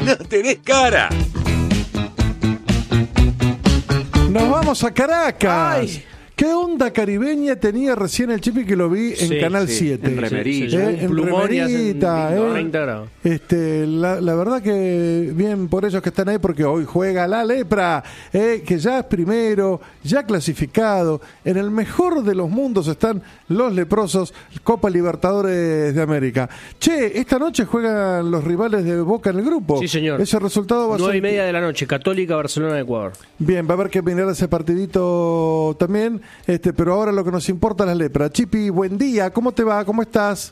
No tenés cara. Nos vamos a Caracas. Ay. ¿Qué onda caribeña tenía recién el Chipi que lo vi en Sí, Canal sí, 7? en remerita. En plumón y hacen remerita, 30 grados. La verdad que bien por ellos que están ahí, porque hoy juega la Lepra, que ya es primero, ya clasificado. En el mejor de los mundos están los leprosos, Copa Libertadores de América. Che, esta noche juegan los rivales de Boca en el grupo. Sí, señor. Ese resultado va a ser 9:30 de la noche, Católica, Barcelona, Ecuador. bien, va a haber que mirar ese partidito también, pero ahora lo que nos importa es la Lepra. Chipi, buen día, ¿cómo te va? ¿Cómo estás?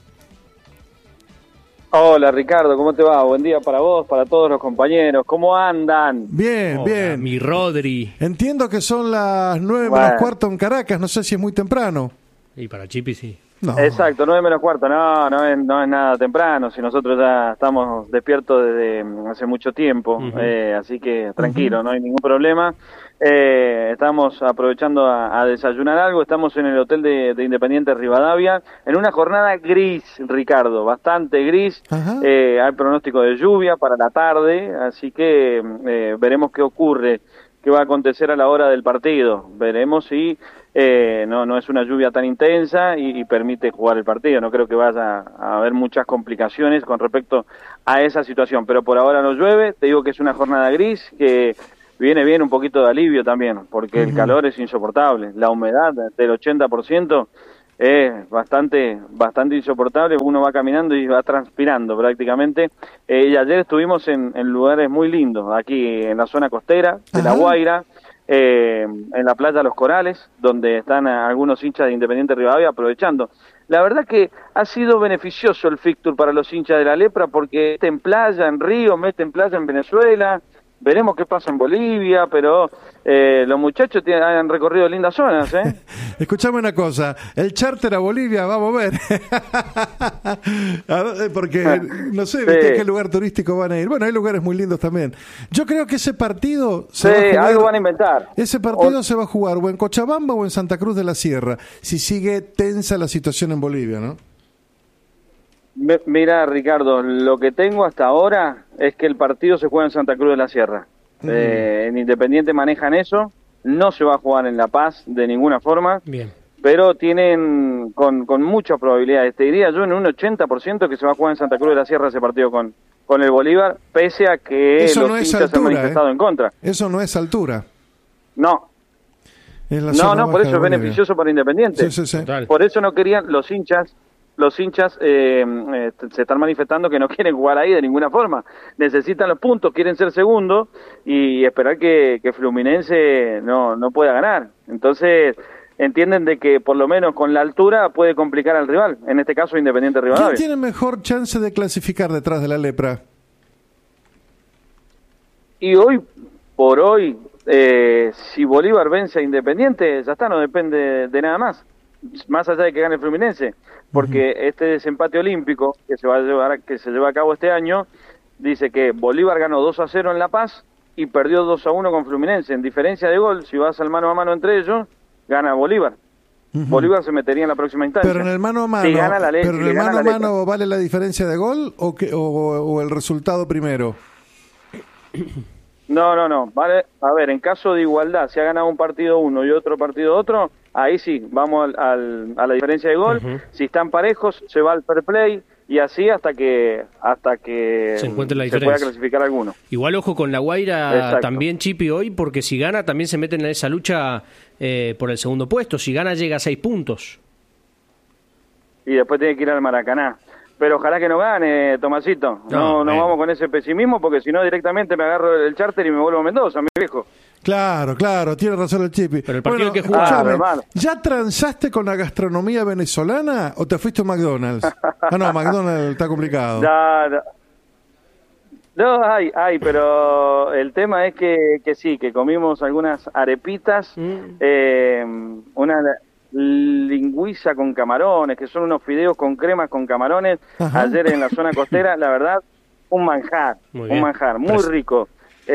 Hola Ricardo, ¿cómo te va? Buen día para vos, para todos los compañeros. ¿Cómo andan? Bien, Hola, bien. Mi Rodri. Entiendo que son las 9 Bueno. menos cuarto en Caracas, no sé si es muy temprano. Y para Chipi sí. No. Exacto, 9 menos cuarto. No es nada temprano. Si nosotros ya estamos despiertos desde hace mucho tiempo, Ujú. así que tranquilo, no hay ningún problema. Estamos aprovechando a desayunar algo. Estamos en el hotel de Independiente Rivadavia en una jornada gris, Ricardo, bastante gris. Ajá. Hay pronóstico de lluvia para la tarde, así que veremos qué ocurre, qué va a acontecer a la hora del partido. Veremos si no es una lluvia tan intensa y permite jugar el partido. No creo que vaya a haber muchas complicaciones con respecto a esa situación, pero por ahora no llueve. Te digo que es una jornada gris, que viene bien un poquito de alivio también, porque el calor es insoportable. La humedad del 80% es bastante insoportable. Uno va caminando y va transpirando prácticamente. Y ayer estuvimos en lugares muy lindos, aquí en la zona costera de La Ajá. Guaira, en la playa Los Corales, donde están algunos hinchas de Independiente Rivadavia aprovechando. La verdad que ha sido beneficioso el fixture para los hinchas de la Lepra, porque meten playa en Río, meten playa en Venezuela. Veremos qué pasa en Bolivia, pero los muchachos han recorrido lindas zonas, ¿eh? Escuchame una cosa, el charter a Bolivia, vamos a ver. Porque no sé, ¿viste Sí. a qué lugar turístico van a ir? Bueno, hay lugares muy lindos también. Yo creo que ese partido Sí, se va a jugar, algo van a inventar. ese partido se va a jugar o en Cochabamba o en Santa Cruz de la Sierra, si sigue tensa la situación en Bolivia, ¿no? Mira, Ricardo, lo que tengo hasta ahora es que el partido se juega en Santa Cruz de la Sierra. En Independiente manejan eso, no se va a jugar en La Paz de ninguna forma, Bien. pero tienen con muchas probabilidades, te diría yo en un 80% que se va a jugar en Santa Cruz de la Sierra ese partido con el Bolívar, pese a que Eso los no es hinchas se han altura, manifestado en contra. Eso no es altura. No, Es la zona por baja eso de es Bolivia. beneficioso para Independiente. Sí, sí, sí. Total. Por eso no querían los hinchas se están manifestando que no quieren jugar ahí de ninguna forma. Necesitan los puntos, quieren ser segundo y esperar que Fluminense no pueda ganar. Entonces entienden de que por lo menos con la altura puede complicar al rival, en este caso Independiente ¿Quién Rivadavia. tiene mejor chance de clasificar detrás de la Lepra? Y hoy por hoy, si Bolívar vence a Independiente, ya está, no depende de nada más allá de que gane el Fluminense, porque este desempate olímpico que se lleva a cabo este año dice que Bolívar ganó 2-0 en La Paz y perdió 2-1 con Fluminense. En diferencia de gol, si vas al mano a mano entre ellos, gana Bolívar. Bolívar se metería en la próxima instancia. Pero en el mano a mano, Si gana la pero en si el gana mano a la Lepra. mano ¿vale la diferencia de gol o el resultado primero? No. Vale, a ver, en caso de igualdad, si ha ganado un partido uno y otro partido otro, ahí sí, vamos a la diferencia de gol. Si están parejos, se va al fair play y así hasta que Se encuentre la se pueda diferencia. clasificar alguno. Igual ojo con La Guaira Exacto. también, Chipi, hoy, porque si gana también se meten en esa lucha por el segundo puesto. Si gana llega a 6 puntos. Y después tiene que ir al Maracaná. Pero ojalá que no gane, Tomasito. No bueno. vamos con ese pesimismo, porque si no directamente me agarro el charter y me vuelvo a Mendoza, mi viejo. Claro, tiene razón el Chipi. Pero el partido hay que jugar. escúchame, hermano. ¿ya transaste con la gastronomía venezolana o te fuiste a McDonald's? No, McDonald's está complicado. Ya. No, hay, pero el tema es que sí, que comimos algunas arepitas, una lingüiza con camarones, que son unos fideos con cremas con camarones, Ajá. ayer en la zona costera, la verdad, un manjar, Muy bien. muy rico.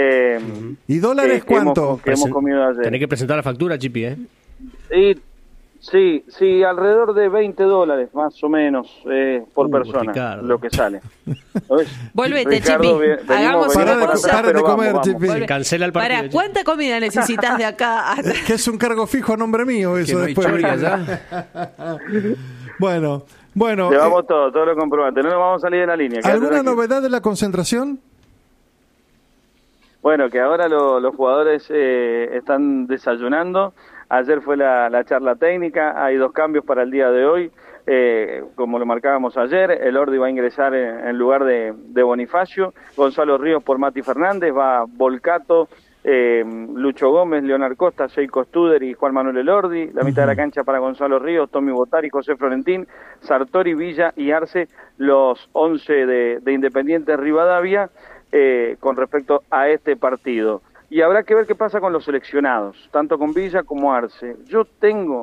¿Y dólares cuánto? Que hemos comido ayer. Tenés que presentar la factura, Chipi, ¿eh? Y Sí, alrededor de $20 más o menos por persona, Ricardo. lo que sale. Volvete, Ricardo, Chipi. Hagamos Para una de- cosa. para de comer, Chipi. Se cancela el partido. Para, ¿cuánta comida necesitas de acá hasta... Que es un cargo fijo a nombre mío Que eso no hay después. chori allá. Bueno, Llevamos todos los comprobantes, no nos vamos a salir de la línea. quédate ¿alguna tranquilo. novedad de la concentración? Bueno, que ahora los jugadores están desayunando. Ayer fue la charla técnica, hay 2 cambios para el día de hoy. Como lo marcábamos ayer, el Ordi va a ingresar en lugar de Bonifacio, Gonzalo Ríos por Mati Fernández, va Volcato, Lucho Gómez, Leonard Costa, Sheiko Studer y Juan Manuel Elordi, la mitad de la cancha para Gonzalo Ríos, Tommy Botari, José Florentín, Sartori, Villa y Arce, los 11 de Independiente Rivadavia con respecto a este partido. Y habrá que ver qué pasa con los seleccionados, tanto con Villa como Arce. Yo tengo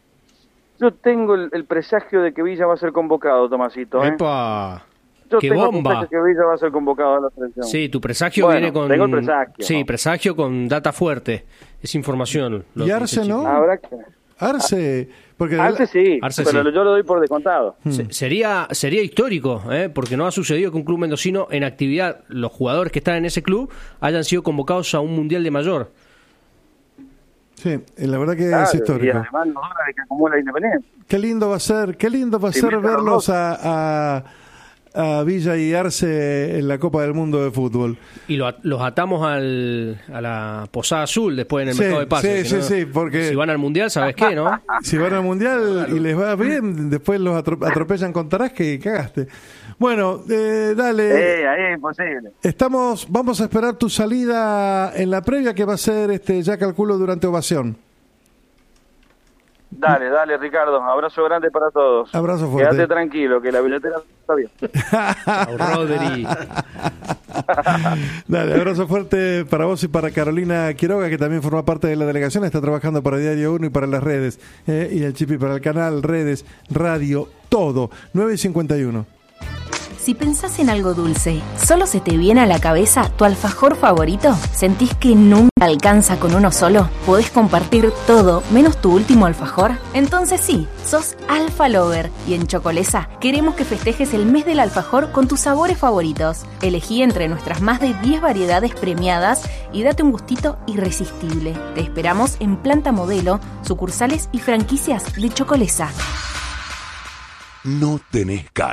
el presagio de que Villa va a ser convocado, Tomasito. ¡Epa! Yo ¡Qué tengo bomba! presagio que Villa va a ser convocado a la selección. Sí, tu presagio Bueno, viene con... tengo el presagio, Sí, ¿no? presagio con data fuerte. Es información. lo ¿Y que Arce dice no? Chipi. Habrá que... Arce, porque Arce sí, Arce pero sí. yo lo doy por descontado. Sería histórico, porque no ha sucedido que un club mendocino en actividad, los jugadores que están en ese club, hayan sido convocados a un mundial de mayor. sí, la verdad que Claro, es y histórico. además los dólares que acumula Independiente. Qué lindo va a ser Sí, verlos Rosa. a Villa y Arce en la Copa del Mundo de Fútbol. Y los atamos a la Posada Azul después en el Sí, mercado de pases. sí, ¿no? sí, porque- Si van al mundial, ¿sabes qué, no? Si van al Mundial y les va bien, después los atropellan con Tarasque y cagaste. Bueno, dale. Ahí es imposible. Vamos a esperar tu salida en la previa que va a ser, ya calculo, durante ovación. Dale, Ricardo. Abrazo grande para todos. Abrazo fuerte. Quédate tranquilo, que la billetera está bien. Chao, Rodri. Dale, abrazo fuerte para vos y para Carolina Quiroga, que también forma parte de la delegación, está trabajando para Diario 1 y para las redes, y el Chipi para el canal, redes, radio, todo. 9:51. Si pensás en algo dulce, ¿solo se te viene a la cabeza tu alfajor favorito? ¿Sentís que nunca alcanza con uno solo? ¿Podés compartir todo menos tu último alfajor? Entonces sí, sos Alfa Lover y en Chocolesa queremos que festejes el mes del alfajor con tus sabores favoritos. Elegí entre nuestras más de 10 variedades premiadas y date un gustito irresistible. Te esperamos en Planta Modelo, sucursales y franquicias de Chocolesa. No tenés cara.